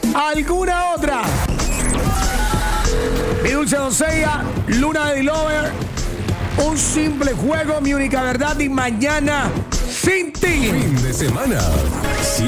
¿Alguna otra? Mi dulce doncella, Luna de Lover. Un simple juego, mi única verdad. Y mañana, sin ti. Fin de semana.